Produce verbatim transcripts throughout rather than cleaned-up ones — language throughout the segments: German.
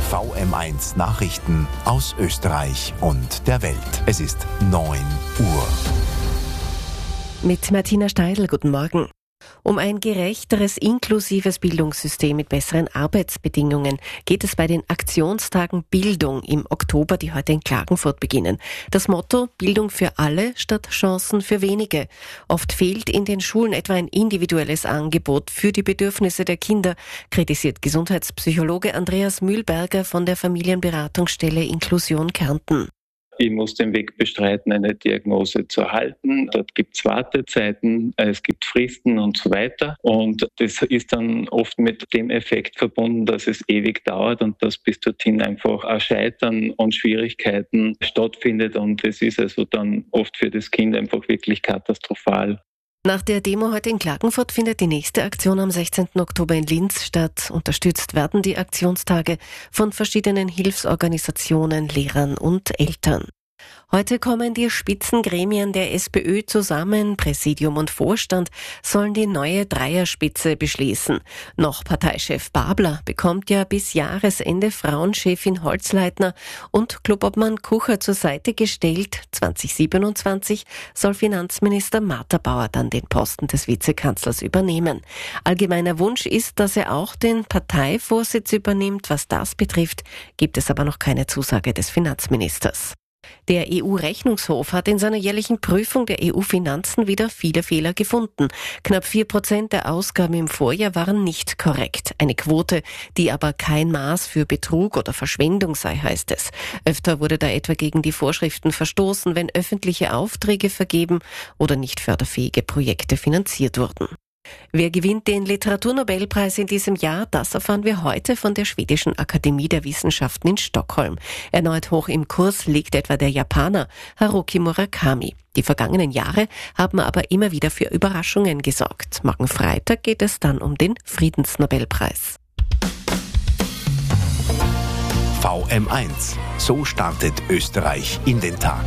V M eins Nachrichten aus Österreich und der Welt. Es ist neun Uhr. Mit Martina Steidl, guten Morgen. Um ein gerechteres, inklusives Bildungssystem mit besseren Arbeitsbedingungen geht es bei den Aktionstagen Bildung im Oktober, die heute in Klagenfurt beginnen. Das Motto: Bildung für alle statt Chancen für wenige. Oft fehlt in den Schulen etwa ein individuelles Angebot für die Bedürfnisse der Kinder, kritisiert Gesundheitspsychologe Andreas Mühlberger von der Familienberatungsstelle Inklusion Kärnten. Ich muss den Weg bestreiten, eine Diagnose zu erhalten. Dort gibt es Wartezeiten, es gibt Fristen und so weiter. Und das ist dann oft mit dem Effekt verbunden, dass es ewig dauert und dass bis dorthin einfach ein Scheitern und Schwierigkeiten stattfindet. Und das ist also dann oft für das Kind einfach wirklich katastrophal. Nach der Demo heute in Klagenfurt findet die nächste Aktion am sechzehnten Oktober in Linz statt. Unterstützt werden die Aktionstage von verschiedenen Hilfsorganisationen, Lehrern und Eltern. Heute kommen die Spitzengremien der SPÖ zusammen. Präsidium und Vorstand sollen die neue Dreierspitze beschließen. Noch Parteichef Babler bekommt ja bis Jahresende Frauenchefin Holzleitner und Clubobmann Kucher zur Seite gestellt. zwanzig siebenundzwanzig soll Finanzminister Martha-Bauer dann den Posten des Vizekanzlers übernehmen. Allgemeiner Wunsch ist, dass er auch den Parteivorsitz übernimmt. Was das betrifft, gibt es aber noch keine Zusage des Finanzministers. Der E U-Rechnungshof hat in seiner jährlichen Prüfung der E U-Finanzen wieder viele Fehler gefunden. Knapp vier Prozent der Ausgaben im Vorjahr waren nicht korrekt. Eine Quote, die aber kein Maß für Betrug oder Verschwendung sei, heißt es. Öfter wurde da etwa gegen die Vorschriften verstoßen, wenn öffentliche Aufträge vergeben oder nicht förderfähige Projekte finanziert wurden. Wer gewinnt den Literaturnobelpreis in diesem Jahr? Das erfahren wir heute von der Schwedischen Akademie der Wissenschaften in Stockholm. Erneut hoch im Kurs liegt etwa der Japaner Haruki Murakami. Die vergangenen Jahre haben aber immer wieder für Überraschungen gesorgt. Morgen Freitag geht es dann um den Friedensnobelpreis. V M eins. So startet Österreich in den Tag.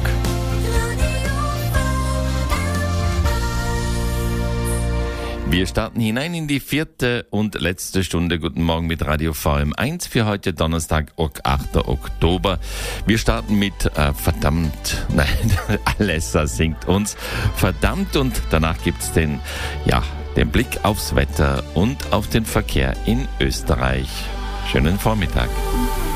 Wir starten hinein in die vierte und letzte Stunde. Guten Morgen mit Radio V M eins für heute Donnerstag, achten Oktober. Wir starten mit äh, verdammt, nein, Alessa singt uns verdammt und danach gibt's den, ja, den Blick aufs Wetter und auf den Verkehr in Österreich. Schönen Vormittag.